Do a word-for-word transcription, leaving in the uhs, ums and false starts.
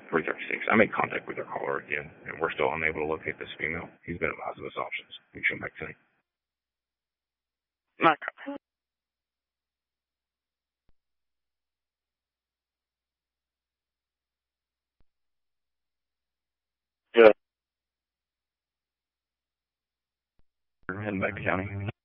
three thirty-six. I made contact with our caller again, and we're still unable to locate this female. He's been advised of his options. You should back tonight. Okay. Yeah. We're heading back to county.